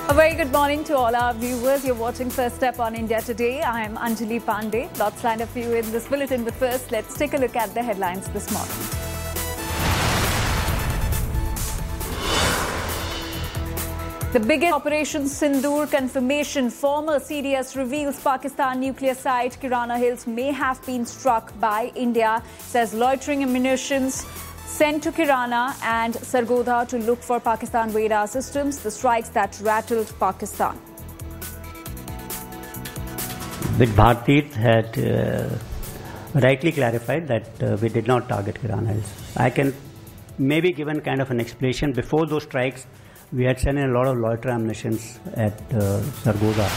A very good morning to all our viewers. You're watching First Step on India Today. I am Anjali Pandey. Lots lined up for you in this bulletin, but first, let's take a look at the headlines this morning. The biggest Operation Sindoor confirmation. Former CDS reveals Pakistan nuclear site Kirana Hills may have been struck by India, says loitering munitions sent to Kirana and Sargodha to look for Pakistan radar systems, the strikes that rattled Pakistan. With Bharti had rightly clarified that we did not target Kirana Hills. I can maybe given kind of an explanation. Before those strikes, we had sent in a lot of loiter ammunitions at Sargodha.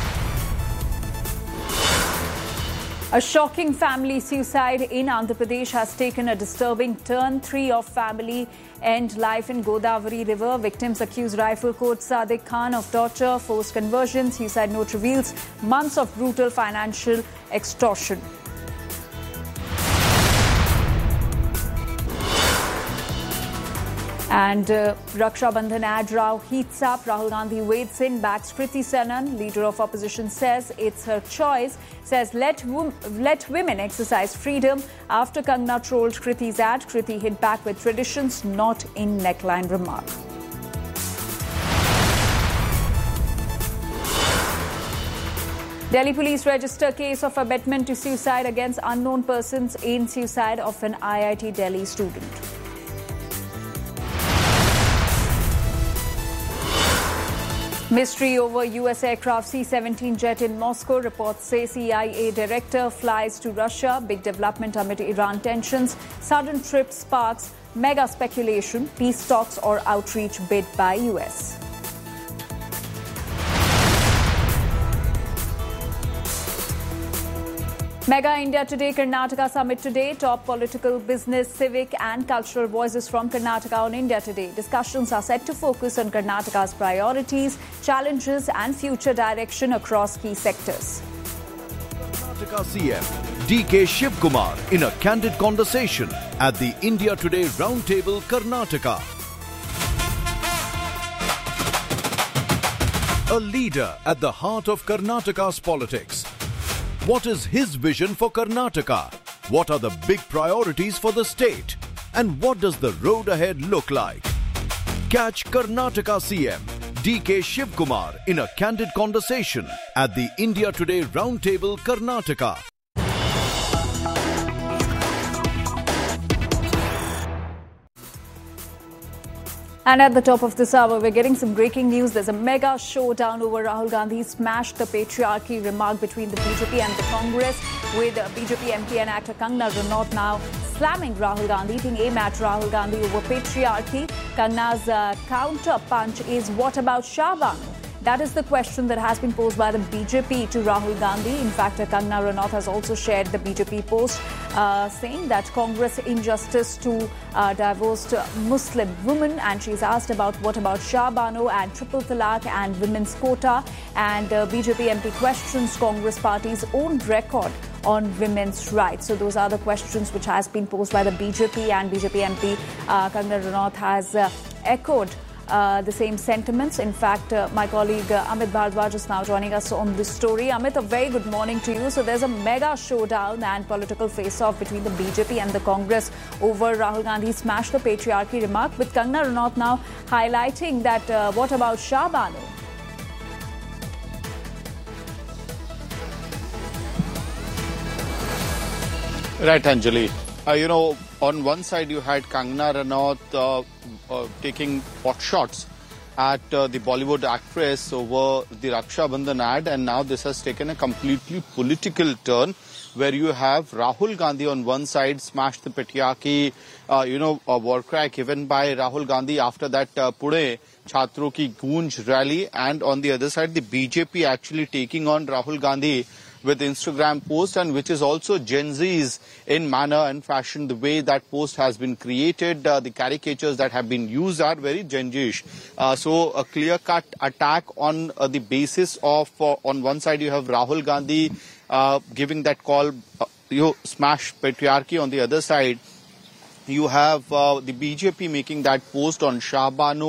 A shocking family suicide in Andhra Pradesh has taken a disturbing turn. 3 of family end life in Godavari River. Victims accuse rifle coach Sadiq Khan of torture, forced conversion. Suicide note reveals months of brutal financial extortion. And Raksha Bandhan ad Rao heats up. Rahul Gandhi wades in, backs Kriti Sanon. Leader of opposition says it's her choice. Says let women exercise freedom. After Kangana trolled Kriti's ad, Kriti hit back with traditions not in neckline remark. Delhi police register case of abetment to suicide against unknown persons in suicide of an IIT Delhi student. Mystery over US aircraft C-17 jet in Moscow. Reports say CIA director flies to Russia. Big development amid Iran tensions. Sudden trip sparks mega speculation. Peace talks or outreach bid by US. Mega India Today Karnataka Summit today. Top political, business, civic and cultural voices from Karnataka on India Today. Discussions are set to focus on Karnataka's priorities, challenges and future direction across key sectors. Karnataka CM DK Shivkumar in a candid conversation at the India Today Roundtable Karnataka. A leader at the heart of Karnataka's politics. What is his vision for Karnataka? What are the big priorities for the state? And what does the road ahead look like? Catch Karnataka CM DK Shivkumar in a candid conversation at the India Today Roundtable Karnataka. And at the top of this hour, we're getting some breaking news. There's a mega showdown over Rahul Gandhi's smash the patriarchy remark between the BJP and the Congress, with BJP MP and actor Kangana Ranaut now slamming Rahul Gandhi, being aimed at Rahul Gandhi over patriarchy. Kangana's counter punch is, what about Shah Banu? That is the question that has been posed by the BJP to Rahul Gandhi. In fact, Kangana Ranaut has also shared the BJP post saying that Congress injustice to divorced Muslim women, and she's asked about what about Shah Banu and triple talaq and women's quota, and BJP MP questions Congress party's own record on women's rights. So those are the questions which has been posed by the BJP, and BJP MP Kangana Ranaut has echoed the same sentiments. In fact, my colleague Amit Bhardwaj is now joining us on this story. Amit, a very good morning to you. So there's a mega showdown and political face-off between the BJP and the Congress over Rahul Gandhi's smash the patriarchy remark, with Kangana Ranaut now highlighting that what about Shah Banu? Right, Anjali. On one side you had Kangana Ranaut taking pot shots at the Bollywood actress over the Raksha Bandhan ad, and now this has taken a completely political turn, where you have Rahul Gandhi on one side, smash the patriarchy, a war cry given by Rahul Gandhi after that Pune Chhatro Ki Goonj rally, and on the other side the BJP actually taking on Rahul Gandhi with Instagram post, and which is also Gen Z's in manner and fashion. The way that post has been created, the caricatures that have been used are very Gen Z-ish. So a clear-cut attack on the basis of, on one side you have Rahul Gandhi giving that call, smash patriarchy. On the other side, you have the BJP making that post on Shah Banu,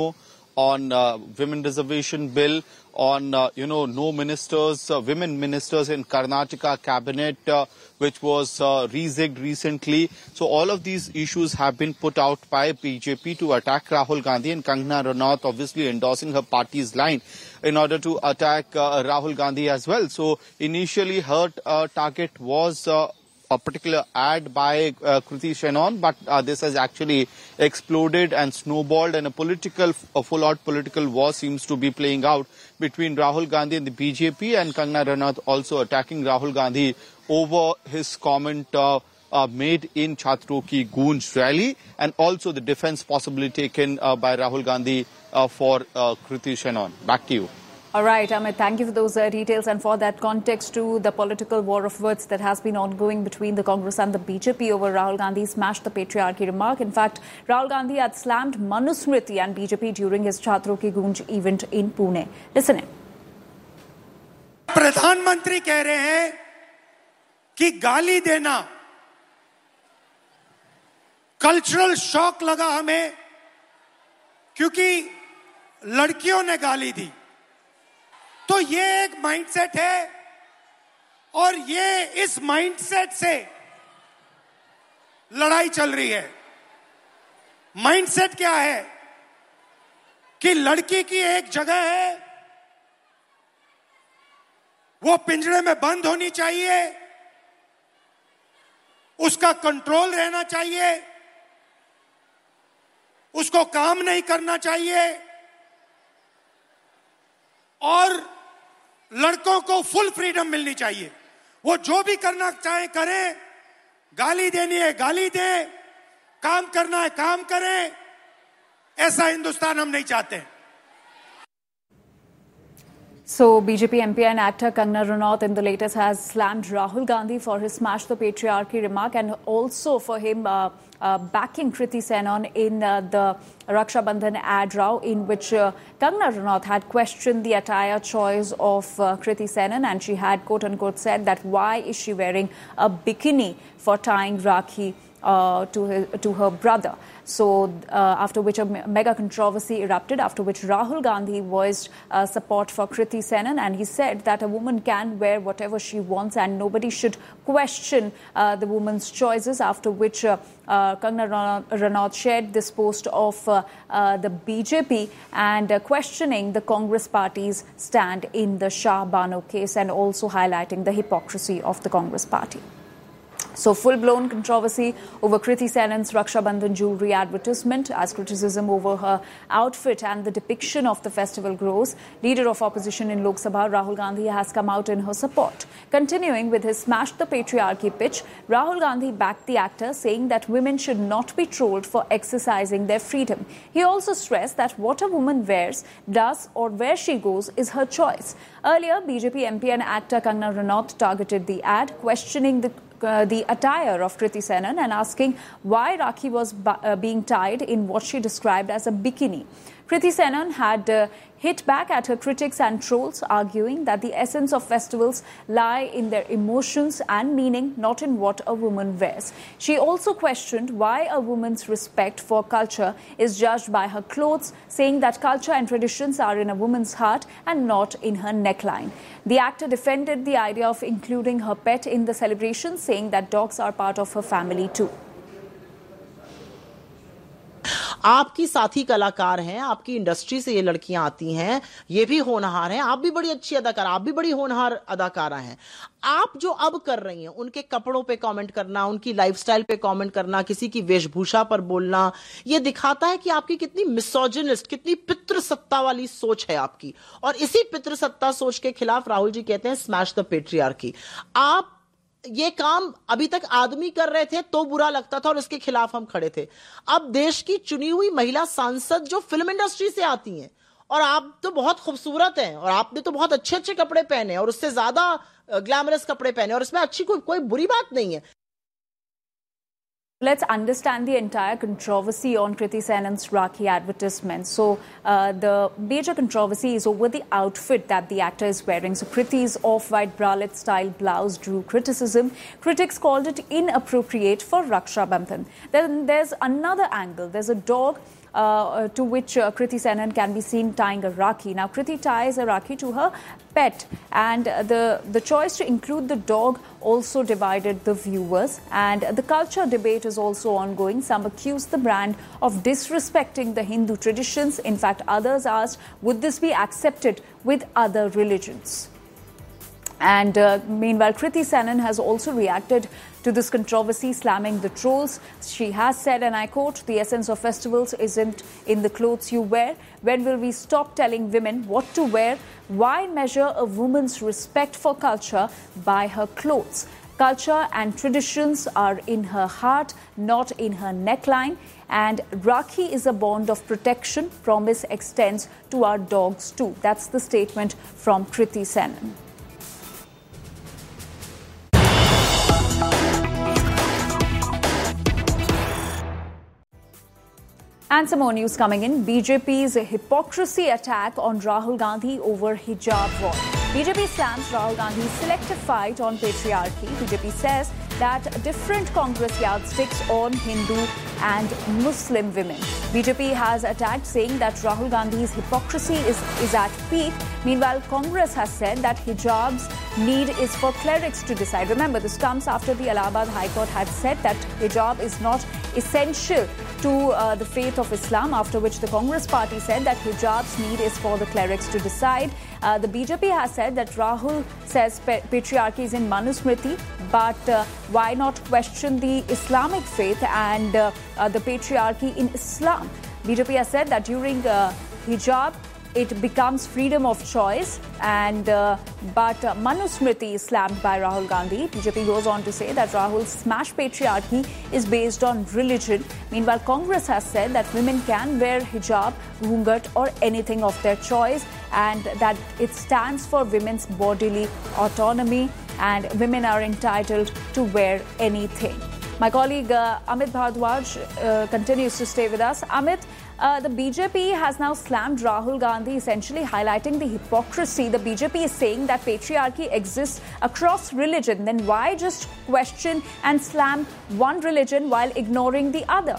on women reservation bill, on no ministers, women ministers in Karnataka cabinet, which was re-zigged recently. So all of these issues have been put out by BJP to attack Rahul Gandhi, and Kangana Ranaut obviously endorsing her party's line in order to attack Rahul Gandhi as well. So initially her target was a particular ad by Kriti Senon, but this has actually exploded and snowballed, and a full-out political war seems to be playing out between Rahul Gandhi and the BJP, and Kangana Ranaut also attacking Rahul Gandhi over his comment made in Chhatron Ki Goonj rally, and also the defense possibly taken by Rahul Gandhi for Kriti Senon. Back to you. All right, Amit, thank you for those details and for that context to the political war of words that has been ongoing between the Congress and the BJP over Rahul Gandhi's smash the patriarchy remark. In fact, Rahul Gandhi had slammed Manusmriti and BJP during his Chhatron Ki Goonj event in Pune. Listen in. प्रधानमंत्री कह रहे हैं कि गाली देना cultural shock लगा हमें क्योंकि लड़कियों ने गाली दी। तो ये एक माइंडसेट है और ये इस माइंडसेट से लड़ाई चल रही है। माइंडसेट क्या है कि लड़की की एक जगह है, वो पिंजरे में बंद होनी चाहिए, उसका कंट्रोल रहना चाहिए, उसको काम नहीं करना चाहिए और लड़कों को फुल फ्रीडम मिलनी चाहिए। वो जो भी करना चाहे करें, गाली देनी है गाली दें, काम करना है काम करें। ऐसा हिंदुस्तान हम नहीं चाहते। So, BJP MP and actor Kangana Ranaut in the latest has slammed Rahul Gandhi for his smash the patriarchy remark, and also for him backing Kriti Senon in the Raksha Bandhan ad row, in which Kangana Ranaut had questioned the attire choice of Kriti Senon, and she had quote-unquote said that why is she wearing a bikini for tying Rakhi to her brother. So after which a mega controversy erupted, after which Rahul Gandhi voiced support for Kriti Senon, and he said that a woman can wear whatever she wants and nobody should question the woman's choices, after which Kangana Ranaut shared this post of the BJP and questioning the Congress party's stand in the Shah Bano case, and also highlighting the hypocrisy of the Congress party. So, full-blown controversy over Kriti Senon's Raksha Bandhan jewellery advertisement as criticism over her outfit and the depiction of the festival grows. Leader of opposition in Lok Sabha, Rahul Gandhi, has come out in her support. Continuing with his smash the patriarchy pitch, Rahul Gandhi backed the actor, saying that women should not be trolled for exercising their freedom. He also stressed that what a woman wears, does or where she goes is her choice. Earlier, BJP MP and actor Kangana Ranaut targeted the ad, questioning the attire of Kriti Senon and asking why Rakhi was being tied in what she described as a bikini. Kriti Senon had hit back at her critics and trolls, arguing that the essence of festivals lie in their emotions and meaning, not in what a woman wears. She also questioned why a woman's respect for culture is judged by her clothes, saying that culture and traditions are in a woman's heart and not in her neckline. The actor defended the idea of including her pet in the celebration, saying that dogs are part of her family too. आपकी साथी कलाकार हैं, आपकी industry से ये लड़कियां आती हैं, ये भी होनहार हैं, आप भी बड़ी अच्छी अदाकार, आप भी बड़ी होनहार अदाकारा हैं। आप जो अब कर रही हैं, उनके कपड़ों पे कमेंट करना, उनकी लाइफस्टाइल पे कमेंट करना, किसी की वेशभूषा पर बोलना, ये दिखाता है कि आपकी कितनी मिसोजिनिस्ट, कितनी पितृसत्ता वाली सोच है आपकी। और इसी पितृसत्ता सोच के खिलाफ राहुल जी कहते हैं स्मैश द पेट्रियार्की। आप ये काम अभी तक आदमी कर रहे थे तो बुरा लगता था और इसके खिलाफ हम खड़े थे। अब देश की चुनी हुई महिला सांसद जो फिल्म इंडस्ट्री से आती हैं, और आप तो बहुत खूबसूरत हैं और आपने तो बहुत अच्छे अच्छे कपड़े पहने और उससे ज्यादा ग्लैमरस कपड़े पहने, और इसमें अच्छी कोई बुरी बात नहीं है। Let's understand the entire controversy on Kriti Senon's Rakhi advertisement. So, the major controversy is over the outfit that the actor is wearing. So, Kriti's off-white bralette style blouse drew criticism. Critics called it inappropriate for Raksha Bandhan. Then there's another angle. There's a dog to which Kriti Sanon can be seen tying a Rakhi. Now, Kriti ties a Rakhi to her pet, and the choice to include the dog also divided the viewers, and the culture debate is also ongoing. Some accuse the brand of disrespecting the Hindu traditions. In fact, others asked, would this be accepted with other religions? And meanwhile, Kriti Sanon has also reacted to this controversy, slamming the trolls. She has said, and I quote, "The essence of festivals isn't in the clothes you wear. When will we stop telling women what to wear? Why measure a woman's respect for culture by her clothes? Culture and traditions are in her heart, not in her neckline. And Rakhi is a bond of protection. Promise extends to our dogs too." That's the statement from Kriti Sanon. And some more news coming in. BJP's hypocrisy attack on Rahul Gandhi over hijab war. BJP slams Rahul Gandhi's selective fight on patriarchy. BJP says that different Congress yardsticks on Hindu and Muslim women. BJP has attacked, saying that Rahul Gandhi's hypocrisy is at peak. Meanwhile, Congress has said that hijab's need is for clerics to decide. Remember, this comes after the Allahabad High Court had said that hijab is not essential to the faith of Islam, after which the Congress party said that hijab's need is for the clerics to decide. The BJP has said that Rahul says patriarchy is in Manusmriti, but why not question the Islamic faith and the patriarchy in Islam? BJP has said that during hijab, it becomes freedom of choice, and but Manusmriti is slammed by Rahul Gandhi. BJP goes on to say that Rahul's smash patriarchy is based on religion. Meanwhile, Congress has said that women can wear hijab, ghungat or anything of their choice, and that it stands for women's bodily autonomy, and women are entitled to wear anything. My colleague Amit Bhardwaj continues to stay with us. Amit, the BJP has now slammed Rahul Gandhi, essentially highlighting the hypocrisy. The BJP is saying that patriarchy exists across religion. Then why just question and slam one religion while ignoring the other?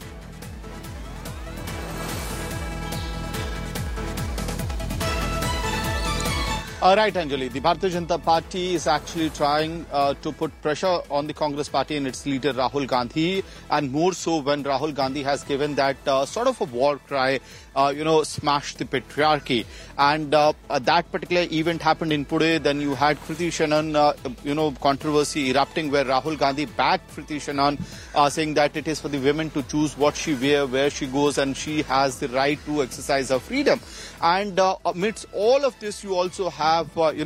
Right, Anjali. The Bharatiya Janata Party is actually trying to put pressure on the Congress party and its leader Rahul Gandhi, and more so when Rahul Gandhi has given that sort of a war cry, smash the patriarchy. And that particular event happened in Pune. Then you had Kriti Sanon, controversy erupting where Rahul Gandhi backed Kriti Sanon, saying that it is for the women to choose what she wears, where she goes, and she has the right to exercise her freedom. And amidst all of this, you also have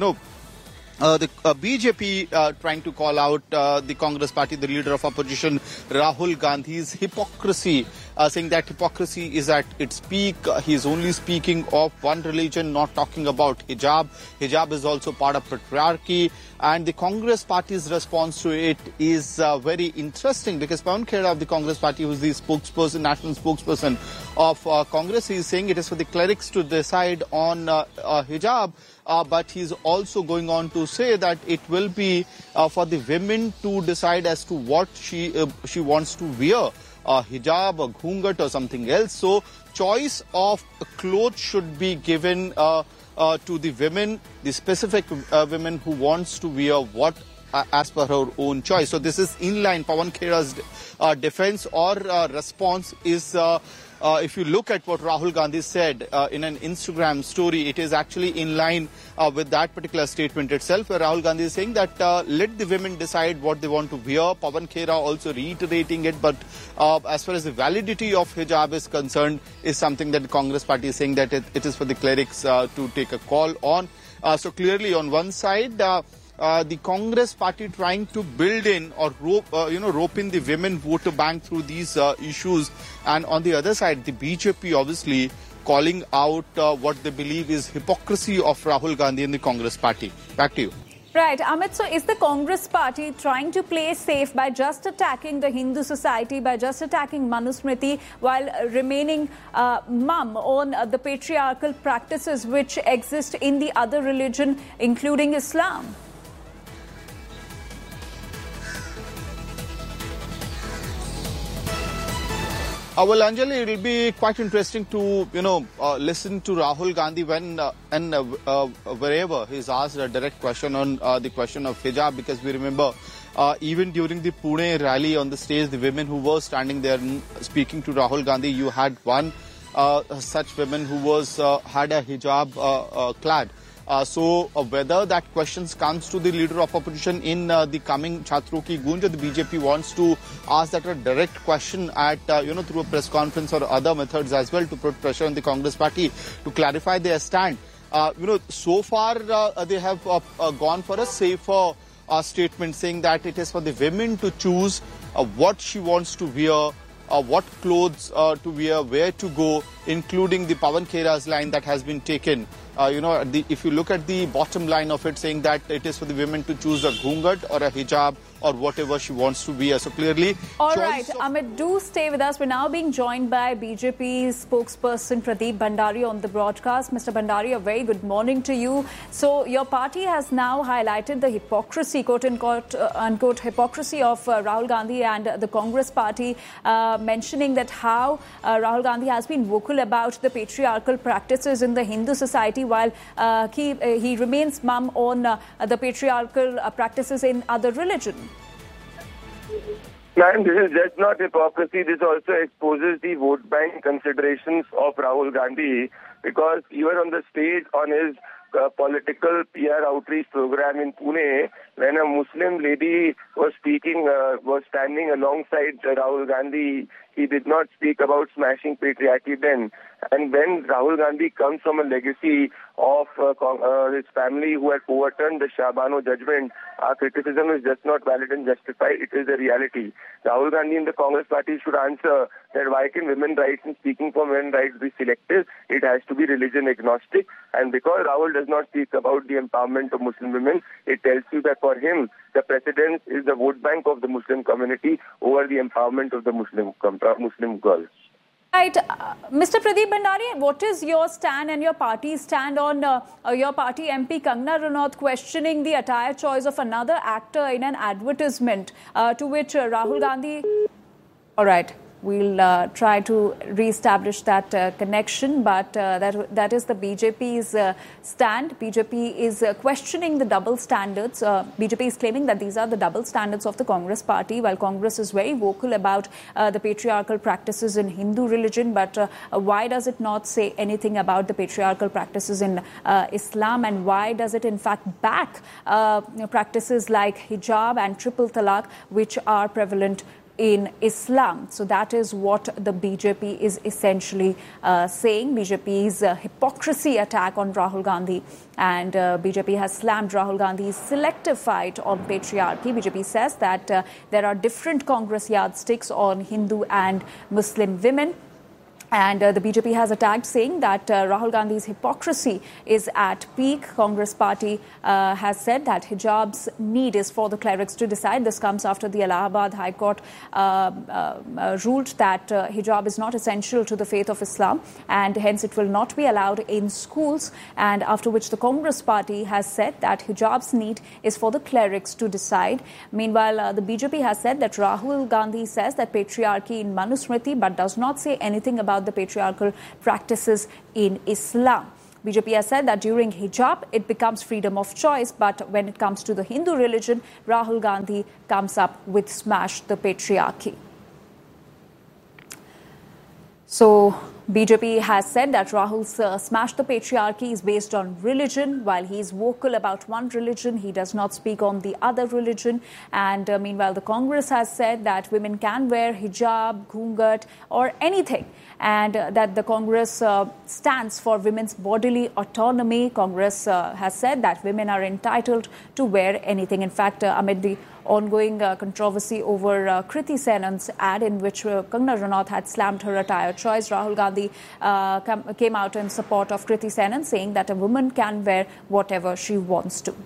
the BJP trying to call out the Congress party, the leader of opposition, Rahul Gandhi's hypocrisy, saying that hypocrisy is at its peak. He is only speaking of one religion, not talking about hijab. Hijab is also part of patriarchy. And the Congress party's response to it is very interesting, because Pawan Khera of the Congress party, who is the spokesperson, national spokesperson of Congress, is saying it is for the clerics to decide on hijab. But he's also going on to say that it will be for the women to decide as to what she wants to wear, hijab or ghungat or something else. So choice of clothes should be given to the women, the specific women who wants to wear what as per her own choice. So this is in line. Pawan Khera's defense or response is, if you look at what Rahul Gandhi said in an Instagram story, it is actually in line with that particular statement itself, where Rahul Gandhi is saying that let the women decide what they want to wear. Pawan Khera also reiterating it, but as far as the validity of hijab is concerned, is something that the Congress party is saying that it is for the clerics to take a call on. So clearly on one side, the Congress party trying to build in or rope in the women voter bank through these issues, and on the other side, the BJP obviously calling out what they believe is hypocrisy of Rahul Gandhi and the Congress party. Back to you. Right, Amit, so is the Congress party trying to play safe by just attacking the Hindu society, by just attacking Manusmriti, while remaining mum on the patriarchal practices which exist in the other religion, including Islam? Well, Anjali, it will be quite interesting to, listen to Rahul Gandhi when and wherever he's asked a direct question on the question of hijab, because we remember even during the Pune rally on the stage, the women who were standing there speaking to Rahul Gandhi, you had one such women who was had a hijab clad. So whether that question comes to the leader of opposition in the coming Chhatron Ki Goonj, the BJP wants to ask that a direct question at, through a press conference or other methods as well to put pressure on the Congress party to clarify their stand. So far they have gone for a safer statement, saying that it is for the women to choose what she wants to wear, what clothes to wear, where to go, including the Pawan Khera's line that has been taken. If you look at the bottom line of it, saying that it is for the women to choose a ghungat or a hijab or whatever she wants to wear. So clearly... All right, Amit, do stay with us. We're now being joined by BJP spokesperson Pradeep Bhandari on the broadcast. Mr. Bhandari, a very good morning to you. So your party has now highlighted the hypocrisy, quote-unquote, hypocrisy of Rahul Gandhi and the Congress party, mentioning that how Rahul Gandhi has been vocal about the patriarchal practices in the Hindu society, while he remains mum on the patriarchal practices in other religions. Ma'am, this is just not hypocrisy. This also exposes the vote bank considerations of Rahul Gandhi, because even on the stage on his political PR outreach program in Pune, when a Muslim lady was speaking, was standing alongside Rahul Gandhi, he did not speak about smashing patriarchy then. And when Rahul Gandhi comes from a legacy of his family who had overturned the Shah Bano judgment, our criticism is just not valid and justified. It is a reality. Rahul Gandhi and the Congress party should answer that why can women's rights and speaking for women's rights be selective? It has to be religion agnostic. And because Rahul does not speak about the empowerment of Muslim women, it tells you that for him, the precedence is the vote bank of the Muslim community over the empowerment of the Muslim girls. Right. Mr. Pradeep Bhandari, what is your stand and your party's stand on your party MP Kangana Ranaut questioning the attire choice of another actor in an advertisement, to which Rahul Gandhi... All right. We'll try to re-establish that connection, but that is the BJP's stand. BJP is questioning the double standards. BJP is claiming that these are the double standards of the Congress party, while Congress is very vocal about the patriarchal practices in Hindu religion. But why does it not say anything about the patriarchal practices in Islam, and why does it in fact back practices like hijab and triple talaq, which are prevalent in Islam? So that is what the BJP is essentially saying. BJP's hypocrisy attack on Rahul Gandhi, and BJP has slammed Rahul Gandhi's selective fight on patriarchy. BJP says that there are different Congress yardsticks on Hindu and Muslim women. And the BJP has attacked, saying that Rahul Gandhi's hypocrisy is at peak. Congress party has said that hijab's need is for the clerics to decide. This comes after the Allahabad High Court ruled that hijab is not essential to the faith of Islam, and hence it will not be allowed in schools. And after which the Congress party has said that hijab's need is for the clerics to decide. Meanwhile, the BJP has said that Rahul Gandhi says that patriarchy in Manusmriti, but does not say anything about the patriarchal practices in Islam. BJP has said that during hijab, it becomes freedom of choice, but when it comes to the Hindu religion, Rahul Gandhi comes up with smash the patriarchy. So BJP has said that Rahul's smash the patriarchy is based on religion. While he is vocal about one religion, he does not speak on the other religion. And meanwhile, the Congress has said that women can wear hijab, ghungat or anything, and that the Congress stands for women's bodily autonomy. Congress has said that women are entitled to wear anything. In fact, amid the ongoing controversy over Kriti Senan's ad, in which Kangana Ranaut had slammed her attire choice, Rahul Gandhi came out in support of Kriti Senan, saying that a woman can wear whatever she wants to.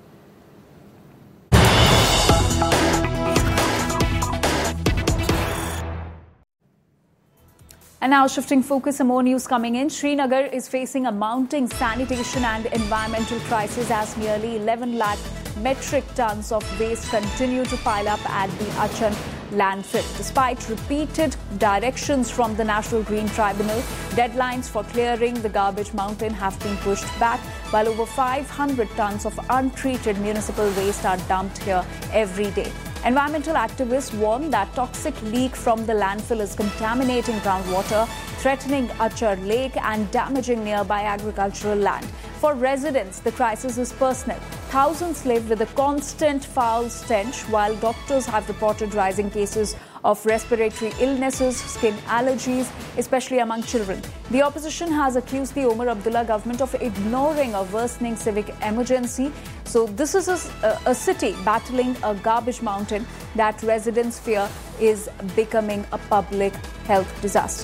And now shifting focus, some more news coming in. Srinagar is facing a mounting sanitation and environmental crisis as nearly 11 lakh metric tons of waste continue to pile up at the Achan landfill. Despite repeated directions from the National Green Tribunal, deadlines for clearing the garbage mountain have been pushed back, while over 500 tons of untreated municipal waste are dumped here every day. Environmental activists warn that toxic leak from the landfill is contaminating groundwater, threatening Achar Lake and damaging nearby agricultural land. For residents, the crisis is personal. Thousands live with a constant foul stench, while doctors have reported rising cases of respiratory illnesses, skin allergies, especially among children. The opposition has accused the Omar Abdullah government of ignoring a worsening civic emergency. So this is a city battling a garbage mountain that residents fear is becoming a public health disaster.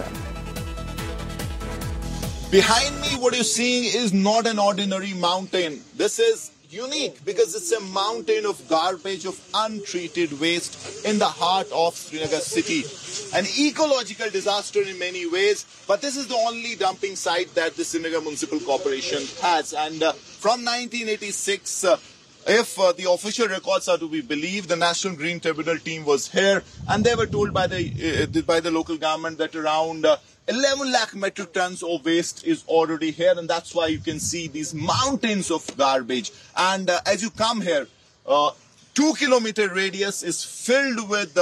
Behind me, what you're seeing is not an ordinary mountain. This is unique because it's a mountain of garbage, of untreated waste in the heart of Srinagar city. An ecological disaster in many ways, but this is the only dumping site that the Srinagar Municipal Corporation has. And from 1986, if the official records are to be believed, the National Green Tribunal team was here, and they were told by the local government that around 11 lakh metric tons of waste is already here, and that's why you can see these mountains of garbage. And as you come here, 2-kilometer radius is filled with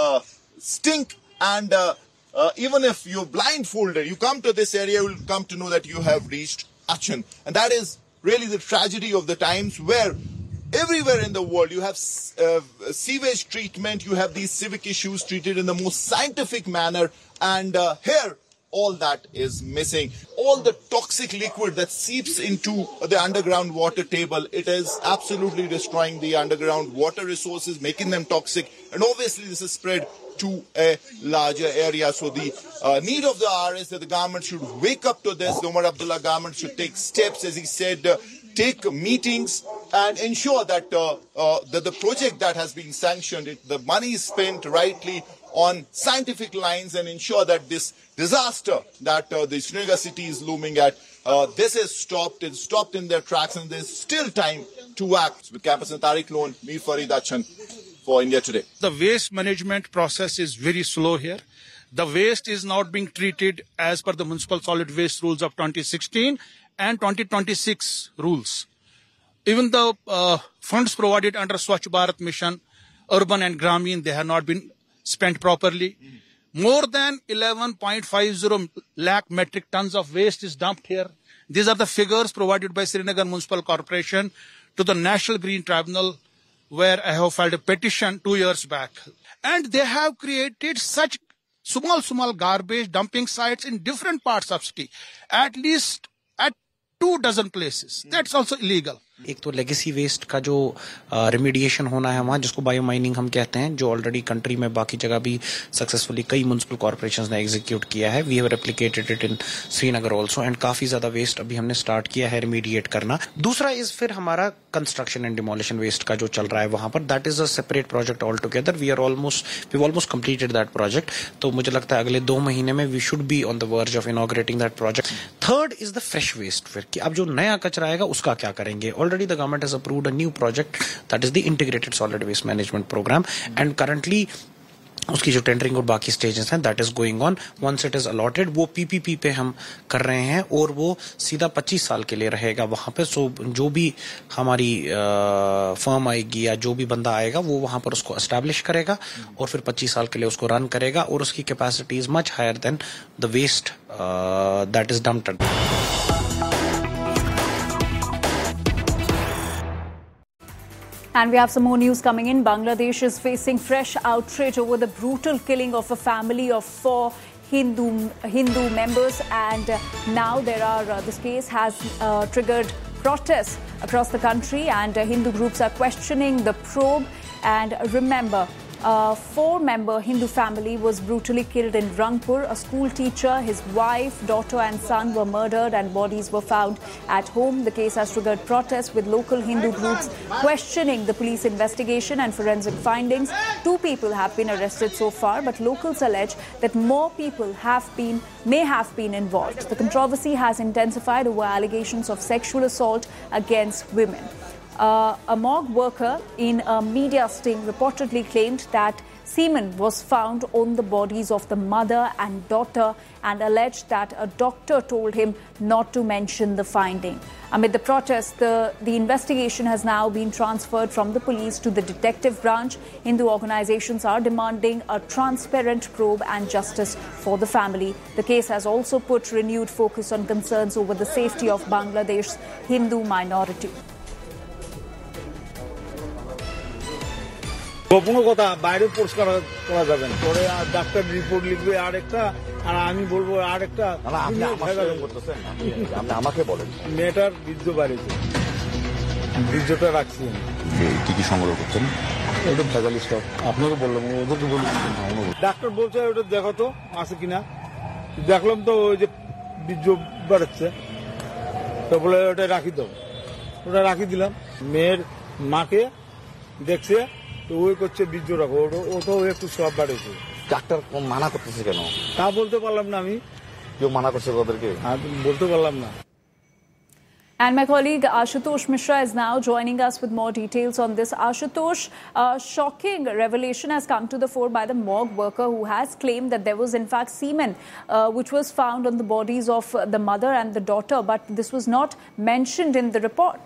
stink, and even if you're blindfolded, you come to this area, you'll come to know that you have reached Achin. And that is really the tragedy of the times, where everywhere in the world you have sewage treatment, you have these civic issues treated in the most scientific manner, and here all that is missing. All the toxic liquid that seeps into the underground water table, it is absolutely destroying the underground water resources, making them toxic, and obviously this is spread to a larger area. So the need of the hour is that the government should wake up to this. The Omar Abdullah government should take steps, as he said, take meetings and ensure that that the project that has been sanctioned, the money is spent rightly on scientific lines, and ensure that this disaster that the Srinagar city is looming at, this is stopped. It's stopped in their tracks, and there's still time to act. With Campus and Tariq Loan, Mir Farid Achan for India Today. The waste management process is very slow here. The waste is not being treated as per the Municipal Solid Waste Rules of 2016 and 2026 rules. Even the funds provided under Swachh Bharat Mission, Urban and Gramin, they have not been spent properly. More than 11.50 lakh metric tons of waste is dumped here. These are the figures provided by Srinagar Municipal Corporation to the National Green Tribunal, where I have filed a petition 2 years back. And they have created such small garbage dumping sites in different parts of city, at least at 24 places. That's also illegal. एक तो legacy waste का जो remediation होना है वहाँ, जिसको bio mining हम कहते हैं, जो ऑलरेडी कंट्री में बाकी जगह भी सक्सेसफुली कई म्युनिसिपल कॉर्पोरेशंस ने एग्जीक्यूट किया है. We have replicated it in Srinagar also, and काफी ज्यादा वेस्ट अभी हमने स्टार्ट किया है रेमिडिएट करना. दूसरा इज फिर हमारा कंस्ट्रक्शन एंड डिमोलिशन वेस्ट का जो चल रहा है वहां पर, that is a separate project all together. We almost completed that project. तो मुझे लगता है अगले 2 महीने में we should be on the verge of inaugurating that project. Third is the fresh waste. फिर कि अब जो नया कचरा आएगा उसका क्या करेंगे. Already the government has approved a new project, that is the integrated solid waste management program, and currently उसकी जो टेंडरिंग और बाकी स्टेजेस हैं that is going on. Once it is allotted, वो पीपीपी पे हम कर रहे हैं और वो सीधा 25 साल के लिए रहेगा वहां पे. सो जो भी हमारी फर्म आएगी या जो भी बंदा आएगा वो वहां पर उसको एस्टैब्लिश करेगा और फिर 25 साल के लिए उसको रन करेगा, और उसकी capacity is much higher than the waste that is dumped. And we have some more news coming in. Bangladesh is facing fresh outrage over the brutal killing of a family of 4 Hindu members, and now this case has triggered protests across the country, and Hindu groups are questioning the probe. And remember, a 4-member Hindu family was brutally killed in Rangpur. A school teacher, his wife, daughter and son were murdered, and bodies were found at home. The case has triggered protests, with local Hindu groups questioning the police investigation and forensic findings. 2 people have been arrested so far, but locals allege that more people may have been involved. The controversy has intensified over allegations of sexual assault against women. A morgue worker in a media sting reportedly claimed that semen was found on the bodies of the mother and daughter and alleged that a doctor told him not to mention the finding. Amid the protests, the investigation has now been transferred from the police to the detective branch. Hindu organizations are demanding a transparent probe and justice for the family. The case has also put renewed focus on concerns over the safety of Bangladesh's Hindu minority. গোপন কথা বাইরে post করা যাবে না পরে doctor report লিখবে আরেকটা আর আমি বলবো আরেকটা আপনি আমাকে বলেন মেয়েটার বীর্য বাড়িতে বীর্যটা রাখছি কি কি সংগ্রহ করছেন ওটা ভেজালি স্টক আপনাকে বললাম ওদেরকে বলুন ডাক্তার বলছে ওটা দেখো তো আছে কিনা দেখলাম তো ওই যে বীর্য বাড়াচ্ছে তো বলে ওটা রাখি দাও ওটা রাখি দিলাম মেয়ের মাকে দেখছে তো ওই করছে বীর্য রাখো ওটাও একটু সব বাড়েছে ডাক্তার মানা করতেছে কেন তা বলতে পারলাম না আমি কেউ মানা করছে ওদেরকে বলতে পারলাম না And my colleague Ashutosh Mishra is now joining us with more details on this. Ashutosh, a shocking revelation has come to the fore by the morgue worker who has claimed that there was in fact semen which was found on the bodies of the mother and the daughter, but this was not mentioned in the report.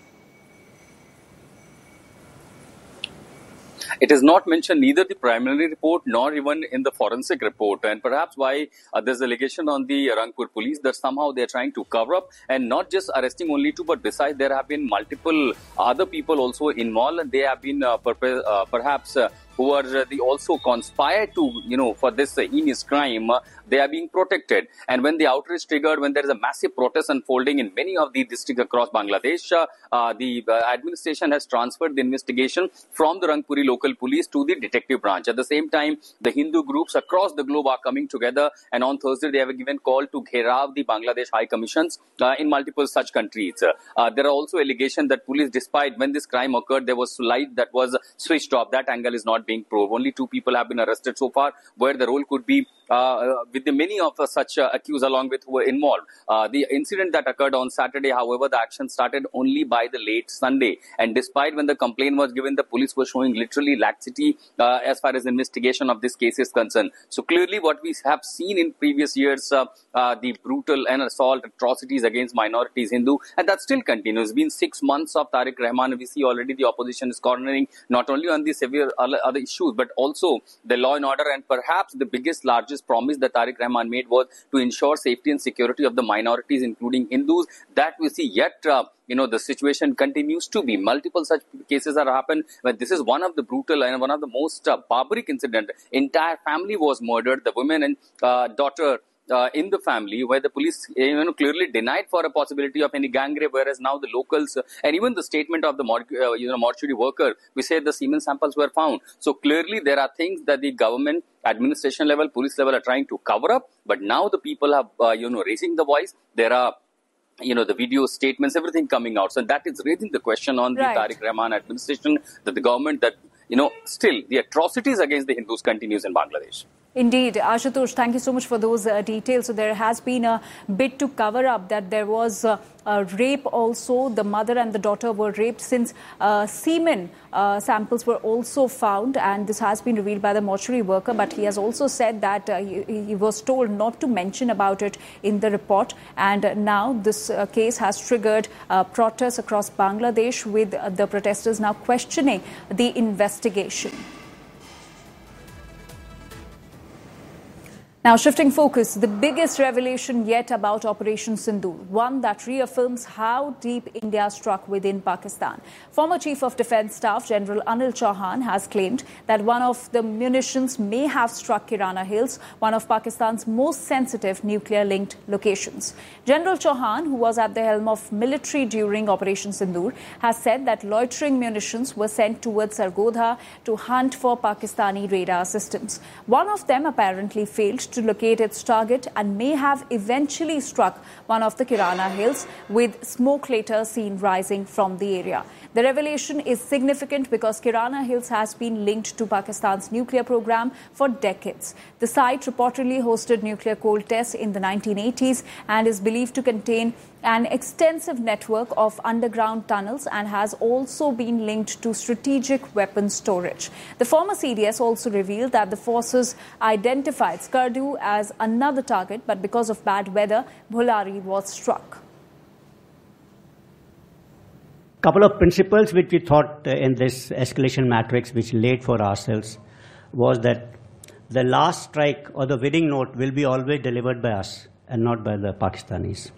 It is not mentioned neither the preliminary report nor even in the forensic report, and perhaps why there's allegation on the Rangpur police that somehow they're trying to cover up and not just arresting only two, but besides there have been multiple other people also involved, and they have been perhaps who are also conspired to, for this heinous crime, they are being protected. And when the outrage triggered, when there is a massive protest unfolding in many of the districts across Bangladesh, the administration has transferred the investigation from the Rangpuri local police to the detective branch. At the same time, the Hindu groups across the globe are coming together, and on Thursday they have given call to Gherav the Bangladesh High Commissions in multiple such countries. There are also allegations that police, despite when this crime occurred, there was light that was switched off. That angle is not being proved. Only 2 people have been arrested so far, where the role could be with the many of such accused along with who were involved. The incident that occurred on Saturday, however, the action started only by the late Sunday. And despite when the complaint was given, the police were showing literally laxity as far as investigation of this case is concerned. So clearly what we have seen in previous years, the brutal and assault atrocities against minorities, Hindu, and that still continues. It's been 6 months of Tariq Rahman. We see already the opposition is cornering not only on the severe other issues, but also the law and order, and perhaps the biggest, largest promise that Tariq Rahman made was to ensure safety and security of the minorities, including Hindus. That we see yet, the situation continues to be. Multiple such cases are happened, but this is one of the brutal and one of the most barbaric incident. Entire family was murdered, the women and daughter in the family, where the police clearly denied for a possibility of any gang rape, whereas now the locals and even the statement of the mortuary worker, we say the semen samples were found. So clearly there are things that the government, administration level, police level are trying to cover up, but now the people are raising the voice. There are the video statements, everything coming out. So that is raising the question on the Tariq Rahman administration, that the government, that still the atrocities against the Hindus continues in Bangladesh. Indeed. Ashutosh, thank you so much for those details. So there has been a bit to cover up that there was a rape also. The mother and the daughter were raped, since semen samples were also found, and this has been revealed by the mortuary worker. But he has also said that he was told not to mention about it in the report. And now this case has triggered protests across Bangladesh, with the protesters now questioning the investigation. Now, shifting focus, the biggest revelation yet about Operation Sindoor, one that reaffirms how deep India struck within Pakistan. Former Chief of Defence Staff General Anil Chauhan has claimed that one of the munitions may have struck Kirana Hills, one of Pakistan's most sensitive nuclear-linked locations. General Chauhan, who was at the helm of military during Operation Sindoor, has said that loitering munitions were sent towards Sargodha to hunt for Pakistani radar systems. One of them apparently failed to locate its target and may have eventually struck one of the Kirana Hills, with smoke later seen rising from the area. The revelation is significant because Kirana Hills has been linked to Pakistan's nuclear program for decades. The site reportedly hosted nuclear cold tests in the 1980s and is believed to contain an extensive network of underground tunnels and has also been linked to strategic weapons storage. The former CDS also revealed that the forces identified Skardu as another target, but because of bad weather, Bhollari was struck. Couple of principles which we thought in this escalation matrix, which laid for ourselves, was that the last strike or the winning note will be always delivered by us and not by the Pakistanis.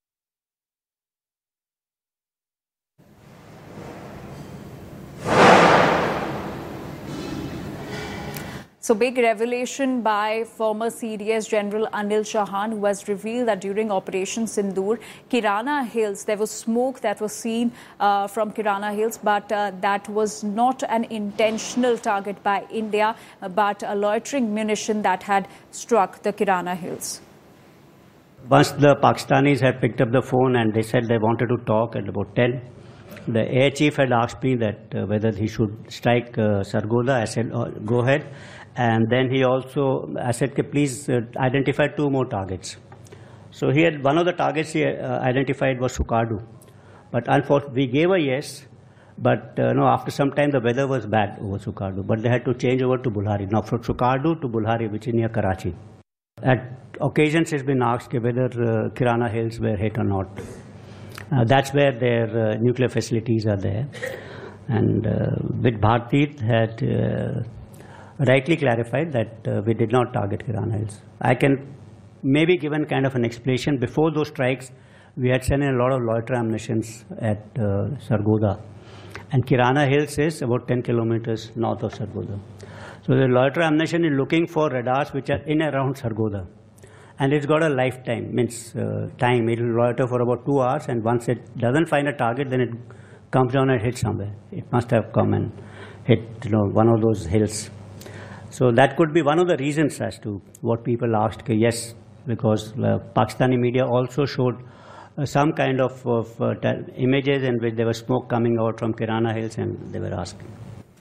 So, big revelation by former CDS General Anil Chauhan, who has revealed that during Operation Sindoor, Kirana Hills, there was smoke that was seen from Kirana Hills, but that was not an intentional target by India, but a loitering munition that had struck the Kirana Hills. Once the Pakistanis had picked up the phone and they said they wanted to talk at about 10, the air chief had asked me that whether he should strike Sargodha. I said, go ahead. And then he also, I said, please identify 2 more targets. So he had, one of the targets he identified was Sukardu. But unfortunately, we gave a yes, but no, after some time the weather was bad over Sukardu. But they had to change over to Bhollari. Now from Sukardu to Bhollari, which is near Karachi. At occasions it's been asked whether Kirana Hills were hit or not. That's where their nuclear facilities are there. And with Bharti had rightly clarified that we did not target Kirana Hills. I can maybe give kind of an explanation. Before those strikes, we had sent in a lot of loiter ammunitions at Sargodha. And Kirana Hills is about 10 kilometers north of Sargodha. So the loiter ammunition is looking for radars which are in around Sargodha. And it's got a lifetime, means time. It will loiter for about 2 hours, and once it doesn't find a target, then it comes down and hits somewhere. It must have come and hit, one of those hills. So that could be one of the reasons as to what people asked. Yes, because Pakistani media also showed some kind of images in which there was smoke coming out from Kirana Hills, and they were asking.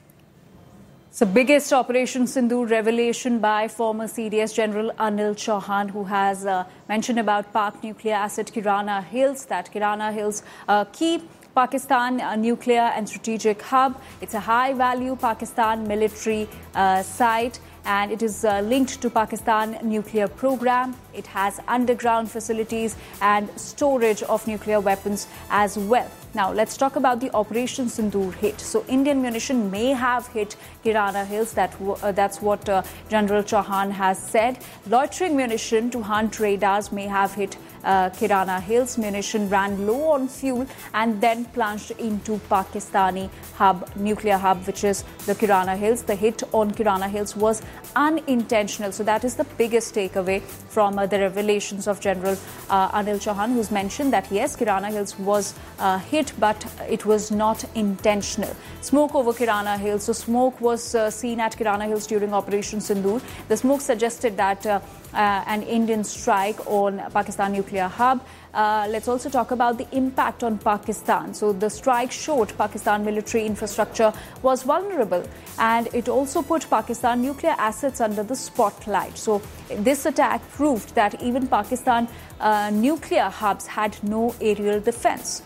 So, biggest Operation Sindoor revelation by former CDS General Anil Chauhan, who has mentioned about Pak nuclear asset Kirana Hills, that Kirana Hills key Pakistan nuclear and strategic hub. It's a high-value Pakistan military site, and it is linked to Pakistan nuclear program. It has underground facilities and storage of nuclear weapons as well. Now, let's talk about the Operation Sindoor hit. So, Indian munition may have hit Kirana Hills. That's what General Chauhan has said. Loitering munition to hunt radars may have hit Kirana Hills. Munition ran low on fuel and then plunged into Pakistani nuclear hub, which is the Kirana Hills. The hit on Kirana Hills was unintentional. So that is the biggest takeaway from the revelations of General Anil Chauhan, who's mentioned that yes, Kirana Hills was hit, but it was not intentional. Smoke over Kirana Hills. So smoke was seen at Kirana Hills during Operation Sindoor. The smoke suggested that an Indian strike on Pakistan nuclear hub. Let's also talk about the impact on Pakistan. So the strike showed Pakistan military infrastructure was vulnerable, and it also put Pakistan nuclear assets under the spotlight. So this attack proved that even Pakistan nuclear hubs had no aerial defense.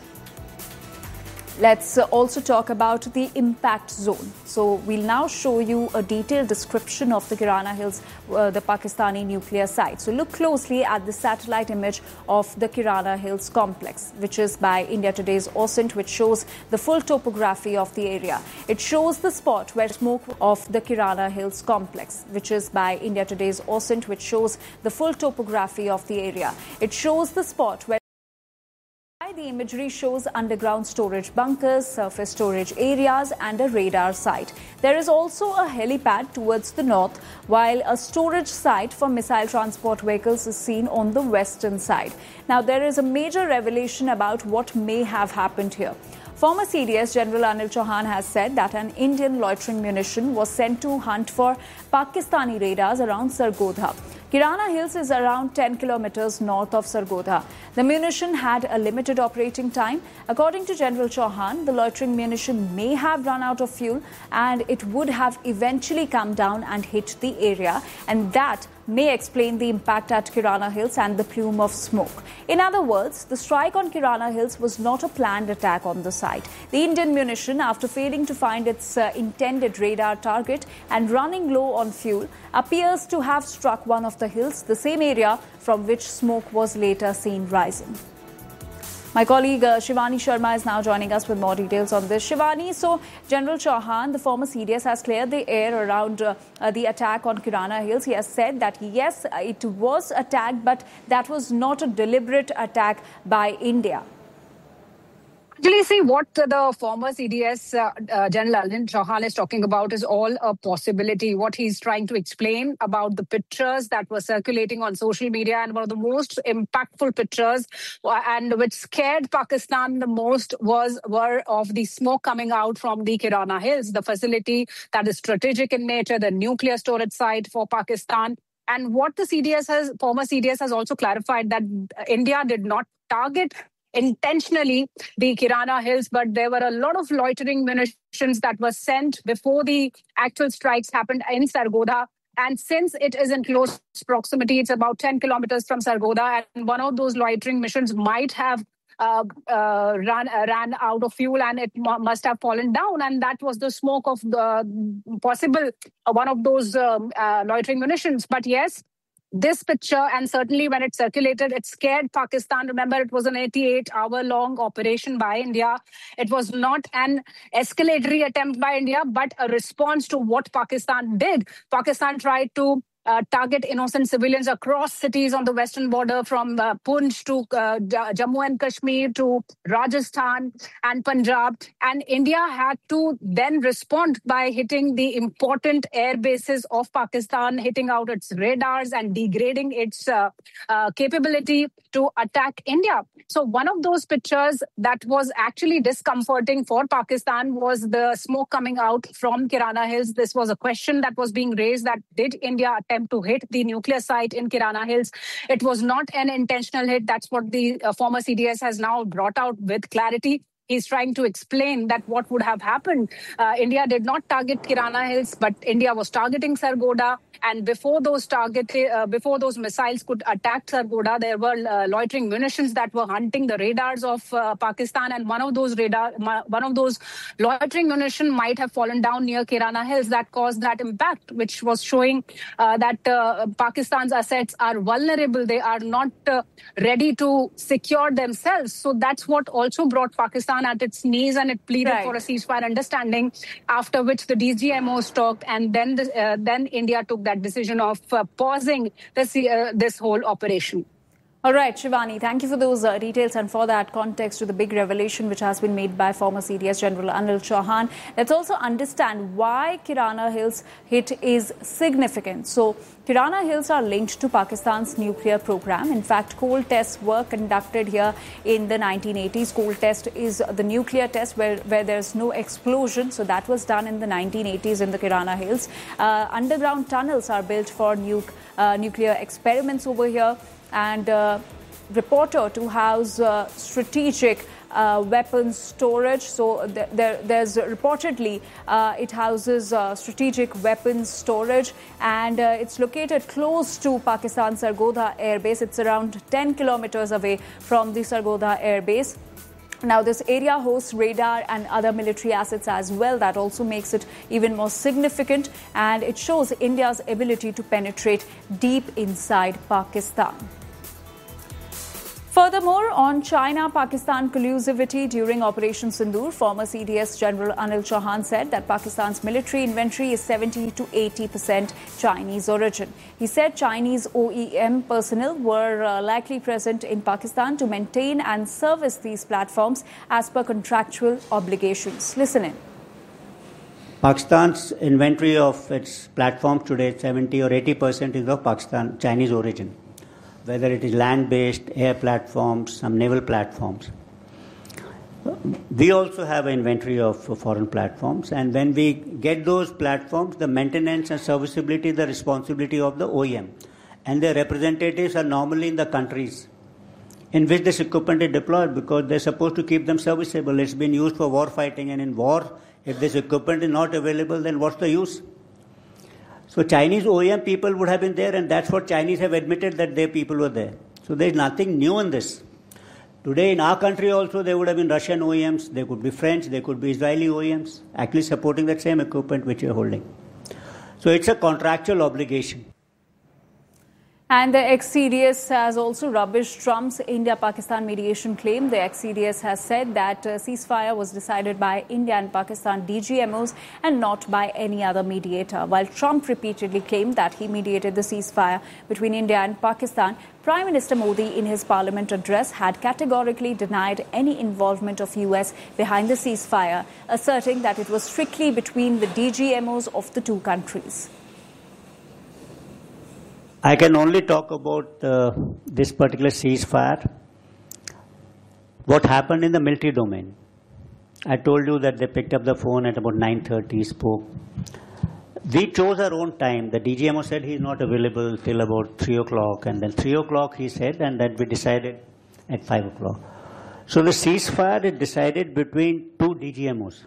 Let's also talk about the impact zone. So we'll now show you a detailed description of the Kirana Hills, the Pakistani nuclear site. So look closely at the satellite image of the Kirana Hills complex, which is by India Today's OSINT, which shows the full topography of the area. It shows the spot where smoke of the Kirana Hills complex, which is by India Today's OSINT, which shows the full topography of the area. It shows the spot where the imagery shows underground storage bunkers, surface storage areas and a radar site. There is also a helipad towards the north, while a storage site for missile transport vehicles is seen on the western side. Now, there is a major revelation about what may have happened here. Former CDS General Anil Chauhan has said that an Indian loitering munition was sent to hunt for Pakistani radars around Sargodha. Kirana Hills is around 10 kilometers north of Sargodha. The munition had a limited operating time. According to General Chauhan, the loitering munition may have run out of fuel and it would have eventually come down and hit the area, and that may explain the impact at Kirana Hills and the plume of smoke. In other words, the strike on Kirana Hills was not a planned attack on the site. The Indian munition, after failing to find its intended radar target and running low on fuel, appears to have struck one of the hills, the same area from which smoke was later seen rising. My colleague Shivani Sharma is now joining us with more details on this. Shivani, so General Chauhan, the former CDS, has cleared the air around the attack on Kirana Hills. He has said that, yes, it was attacked, but that was not a deliberate attack by India. Actually, see, what the former CDS General Anil Chauhan is talking about is all a possibility. What he's trying to explain about the pictures that were circulating on social media, and one of the most impactful pictures and which scared Pakistan the most were of the smoke coming out from the Kirana Hills, the facility that is strategic in nature, the nuclear storage site for Pakistan. And what the former CDS has also clarified, that India did not target intentionally the Kirana Hills, but there were a lot of loitering munitions that were sent before the actual strikes happened in Sargodha. And since it is in close proximity, it's about 10 kilometers from Sargodha, and one of those loitering missions might have ran out of fuel, and it must have fallen down. And that was the smoke of the possible one of those loitering munitions. But yes, this picture, and certainly when it circulated, it scared Pakistan. Remember, it was an 88-hour-long operation by India. It was not an escalatory attempt by India, but a response to what Pakistan did. Pakistan tried to target innocent civilians across cities on the western border, from Poonch to Jammu and Kashmir to Rajasthan and Punjab. And India had to then respond by hitting the important air bases of Pakistan, hitting out its radars and degrading its capability to attack India. So one of those pictures that was actually discomforting for Pakistan was the smoke coming out from Kirana Hills. This was a question that was being raised, that did India attempt to hit the nuclear site in Kirana Hills? It was not an intentional hit. That's what the former CDS has now brought out with clarity. He's trying to explain that what would have happened. India did not target Kirana Hills, but India was targeting Sargodha. And before those missiles could attack Sargodha, there were loitering munitions that were hunting the radars of Pakistan. And one of those loitering munition might have fallen down near Kirana Hills. That caused that impact, which was showing that Pakistan's assets are vulnerable. They are not ready to secure themselves. So that's what also brought Pakistan at its knees, and it pleaded for a ceasefire understanding, after which the DGMOs talked, and then India took that decision of pausing this whole operation. All right, Shivani, thank you for those details and for that context to the big revelation which has been made by former CDS General Anil Chauhan. Let's also understand why Kirana Hills hit is significant. So, Kirana Hills are linked to Pakistan's nuclear program. In fact, coal tests were conducted here in the 1980s. Coal test is the nuclear test where there's no explosion. So that was done in the 1980s in the Kirana Hills. Underground tunnels are built for nuclear experiments over here. And reporter to house strategic weapons storage. So there's reportedly it houses strategic weapons storage, and it's located close to Pakistan Sargodha Air Base. It's around 10 kilometers away from the Sargodha Air Base. Now, this area hosts radar and other military assets as well. That also makes it even more significant, and it shows India's ability to penetrate deep inside Pakistan. Furthermore, on China-Pakistan collusivity during Operation Sindoor, former CDS General Anil Chauhan said that Pakistan's military inventory is 70 to 80% Chinese origin. He said Chinese OEM personnel were likely present in Pakistan to maintain and service these platforms as per contractual obligations. Listen in. Pakistan's inventory of its platforms today, 70 or 80% is of Chinese origin, whether it is land-based, air platforms, some naval platforms. We also have an inventory of foreign platforms, and when we get those platforms, the maintenance and serviceability is the responsibility of the OEM, and their representatives are normally in the countries in which this equipment is deployed, because they're supposed to keep them serviceable. It's been used for war fighting, and in war, if this equipment is not available, then what's the use? So Chinese OEM people would have been there, and that's what Chinese have admitted, that their people were there. So there is nothing new in this. Today in our country also there would have been Russian OEMs, there could be French, there could be Israeli OEMs actually supporting that same equipment which you're holding. So it's a contractual obligation. And the ex-CDS has also rubbished Trump's India-Pakistan mediation claim. The ex-CDS has said that ceasefire was decided by India and Pakistan DGMOs and not by any other mediator. While Trump repeatedly claimed that he mediated the ceasefire between India and Pakistan, Prime Minister Modi in his parliament address had categorically denied any involvement of US behind the ceasefire, asserting that it was strictly between the DGMOs of the two countries. I can only talk about this particular ceasefire. What happened in the military domain? I told you that they picked up the phone at about 9:30, spoke. We chose our own time. The DGMO said he's not available till about 3 o'clock, and then 3 o'clock he said, and then we decided at 5 o'clock. So the ceasefire is decided between two DGMOs.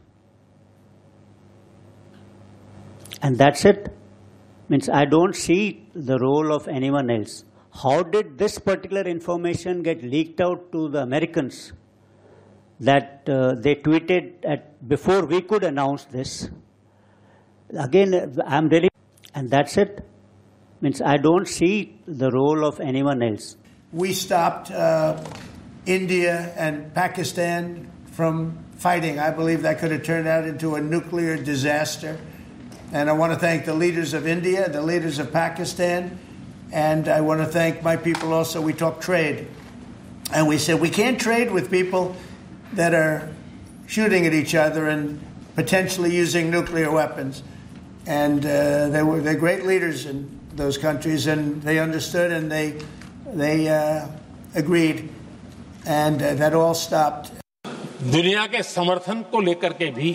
And that's it. Means I don't see the role of anyone else. How did this particular information get leaked out to the Americans that they tweeted before we could announce this? Again, I'm really, and that's it. Means I don't see the role of anyone else. We stopped India and Pakistan from fighting. I believe that could have turned out into a nuclear disaster. And I want to thank the leaders of India, the leaders of Pakistan, and I want to thank my people also. We talked trade. And we said we can't trade with people that are shooting at each other and potentially using nuclear weapons. And they're great leaders in those countries, and they understood and they agreed. And that all stopped. दुनिया के समर्थन को लेकर के भी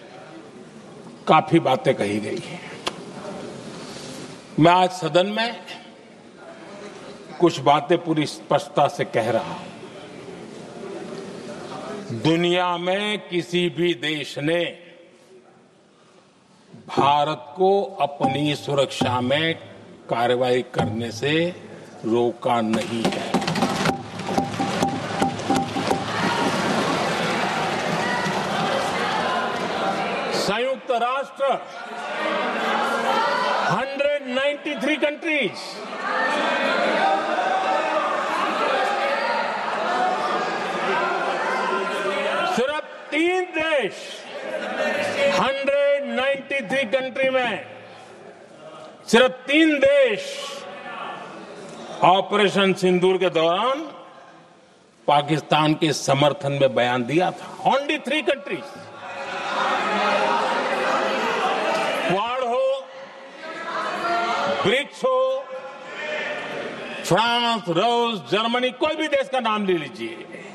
काफी बातें कही गई हैं। मैं आज सदन में कुछ बातें पूरी स्पष्टता से कह रहा हूं। दुनिया में किसी भी देश ने भारत को अपनी सुरक्षा में कार्रवाई करने से रोका नहीं है। संयुक्त राष्ट्र 193 कंट्रीज सिर्फ 3 देश 193 कंट्री में सिर्फ 3 देश ऑपरेशन सिंदूर के दौरान पाकिस्तान के समर्थन में बयान दिया था। Only 3 countries. क्वाड हो, ब्रिक्स हो, फ्रांस, रूस, जर्मनी, कोई भी देश का नाम ले लीजिए,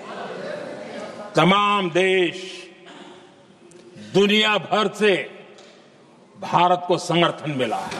तमाम देश दुनिया भर से भारत को समर्थन मिला है।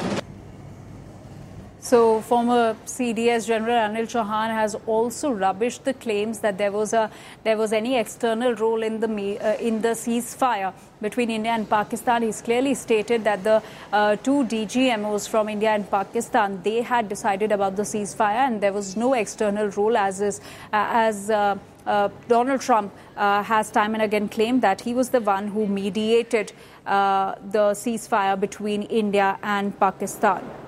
So, former CDS General Anil Chauhan has also rubbished the claims that there was any external role in the ceasefire between India and Pakistan. He's clearly stated that the two DGMOs from India and Pakistan, they had decided about the ceasefire, and there was no external role, as Donald Trump has time and again claimed that he was the one who mediated the ceasefire between India and Pakistan.